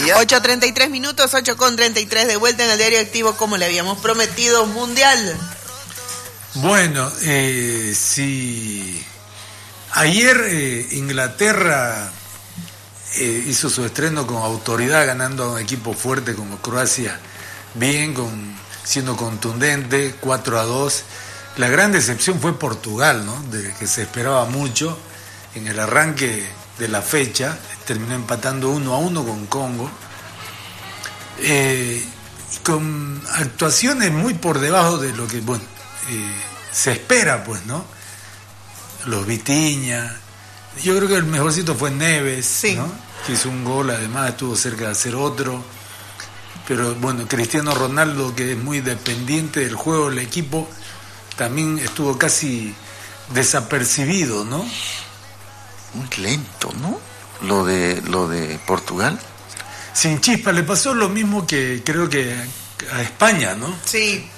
día. 8:33 minutos, 8:33 de vuelta en el Diario Activo, como le habíamos prometido, Mundial. Bueno, si ayer Inglaterra hizo su estreno con autoridad, ganando a un equipo fuerte como Croacia, bien, siendo contundente, 4-2. La gran decepción fue Portugal, ¿no? De que se esperaba mucho en el arranque de la fecha, terminó empatando 1-1 con Congo, y con actuaciones muy por debajo de lo que, se espera, pues, ¿no? Los Vitinha, yo creo que el mejorcito fue Neves, sí, ¿no? Que hizo un gol, además estuvo cerca de hacer otro, pero bueno, Cristiano Ronaldo, que es muy dependiente del juego del equipo, también estuvo casi desapercibido, ¿no? Muy lento, ¿no? Lo de Portugal. Sin chispa, le pasó lo mismo que creo que a España, ¿no? Sí.